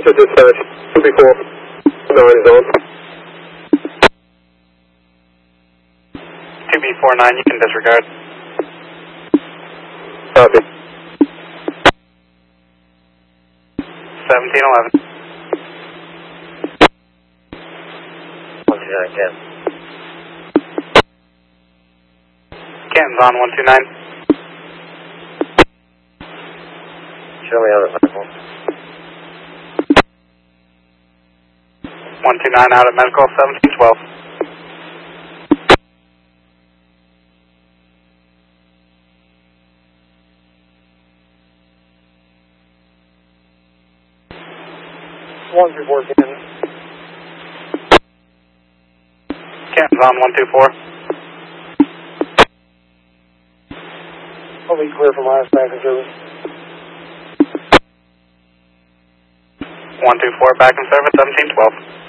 to dispatch. 2B4, 9 zone. 2B49, you can disregard. Copy. 1711. 129, Ken. Canton's on 129. Show me out at medical. 129 out at medical, 1712. One through 4, Ken. Canton's on 124. I'll be clear for last back in service. 124 back in service, 1712.